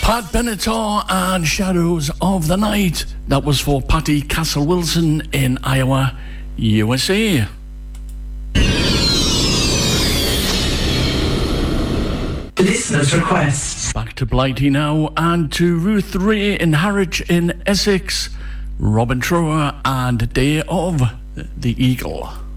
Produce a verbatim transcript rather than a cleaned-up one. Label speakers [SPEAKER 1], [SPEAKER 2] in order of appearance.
[SPEAKER 1] Pat Benatar and Shadows of the Night. That was for Patty Castle-Wilson in Iowa, U S A.
[SPEAKER 2] Listener's request.
[SPEAKER 1] Back to Blighty now, and to Ruth Ray in Harwich in Essex, Robin Trower and Day of the Eagle.